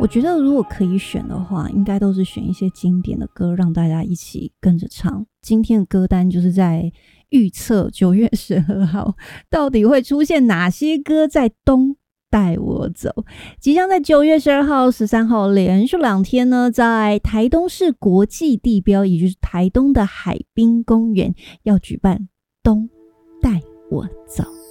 我觉得如果可以选的话，应该都是选一些经典的歌，让大家一起跟着唱。今天的歌单就是在预测9月12号到底会出现哪些歌在东带我走。即将在9月12号、13号连续2天呢，在台东市国际地标，也就是台东的海滨公园，要举办东带我走。